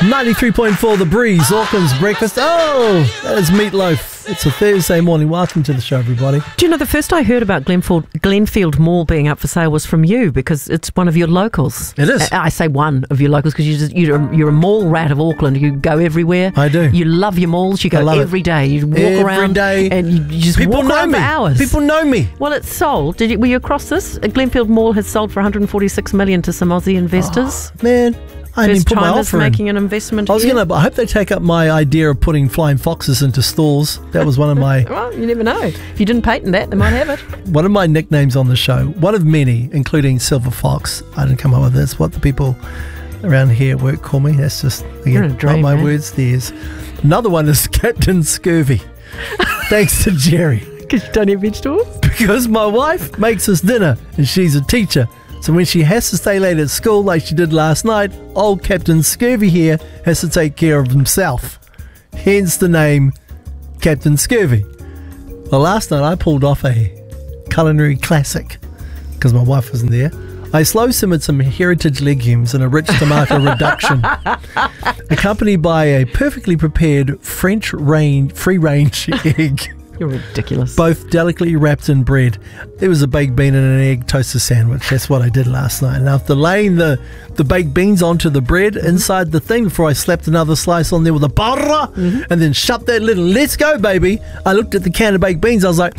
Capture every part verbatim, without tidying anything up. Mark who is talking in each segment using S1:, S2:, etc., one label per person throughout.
S1: ninety-three point four The Breeze, Auckland's breakfast. Oh, that is Meatloaf. It's a Thursday morning. Welcome to the show, everybody.
S2: Do you know, the first I heard about Glenfield, Glenfield Mall being up for sale was from you, because it's one of your locals.
S1: It is.
S2: I, I say one of your locals because you just, you're, a, you're a mall rat of Auckland. You go everywhere.
S1: I do.
S2: You love your malls. You go every
S1: it.
S2: day. You walk
S1: every
S2: around
S1: day.
S2: and you, you just
S1: People
S2: walk
S1: know
S2: around
S1: me.
S2: for hours.
S1: People know me.
S2: Well, it's sold. Did you, were you across this? Glenfield Mall has sold for one hundred forty-six million dollars to some Aussie investors.
S1: Oh, man. I didn't
S2: First
S1: put my
S2: timers
S1: offer in.
S2: making an investment
S1: I was
S2: here.
S1: going to. I hope they take up my idea of putting flying foxes into stores. That was one of my
S2: Well, you never know. If you didn't patent that, they might have it.
S1: one of my nicknames on the show. One of many, including Silver Fox. I didn't come up with this. What the people around here at work call me. That's just
S2: You're
S1: again,
S2: a dream,
S1: not my
S2: man.
S1: words. Theirs. Another one is Captain Scurvy. Thanks to Jerry.
S2: Because you don't have vegetables?
S1: Because my wife makes us dinner and she's a teacher. So when she has to stay late at school like she did last night, old Captain Scurvy here has to take care of himself. Hence the name Captain Scurvy. Well, last night I pulled off a culinary classic because my wife wasn't there. I slow simmered some heritage legumes in a rich tomato reduction, accompanied by a perfectly prepared French range, free-range egg.
S2: You're ridiculous.
S1: Both delicately wrapped in bread. There was a baked bean and an egg toaster sandwich. That's what I did last night. And after laying the, the baked beans onto the bread inside the thing before I slapped another slice on there with a butter mm-hmm. and then shut that lid and let's go, baby. I looked at the can of baked beans. I was like,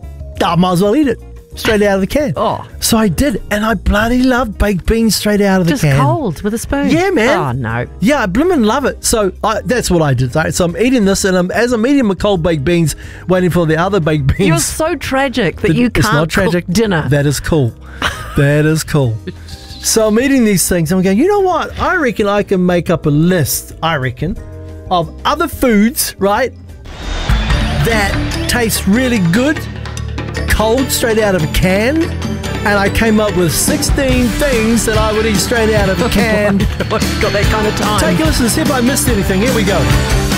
S1: I might as well eat it. Straight out of the can.
S2: Oh.
S1: So I did, and I bloody love baked beans straight out of the
S2: Just
S1: can.
S2: Just cold with a spoon?
S1: Yeah, man.
S2: Oh, no.
S1: Yeah, I blimmin' love it. So I, that's what I did. Right? So I'm eating this, and I'm, as I'm eating my cold baked beans, waiting for the other baked beans.
S2: You're so tragic that
S1: The-
S2: you
S1: it's
S2: can't
S1: not tragic.
S2: cook dinner.
S1: That is cool. That is cool. So I'm eating these things, and I'm going, you know what? I reckon I can make up a list, I reckon, of other foods, right, that taste really good, cold, straight out of a can. And I came up with sixteen things that I would eat straight out of a can.
S2: Got that kind of time.
S1: Take a listen, see if I missed anything. Here we go.